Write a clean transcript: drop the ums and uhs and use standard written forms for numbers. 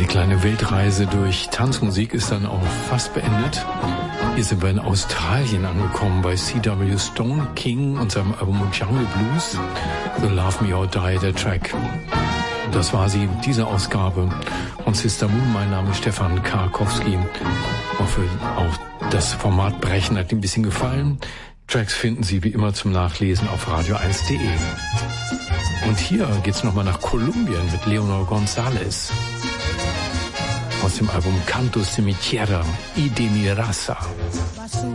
die kleine Weltreise durch Tanzmusik ist dann auch fast beendet. Hier sind wir in Australien angekommen bei C.W. Stone King und seinem Album Jungle Blues. The Love Me or Die, der Track. Das war sie, diese Ausgabe von Sister Moon. Mein Name ist Stefan Karkowski. Ich hoffe, auch das Format Brechen hat Ihnen ein bisschen gefallen. Tracks finden Sie wie immer zum Nachlesen auf radio1.de. Und hier geht's nochmal nach Kolumbien mit Leonor González. Aus dem Album Cantos de mi Tierra y de mi Raza.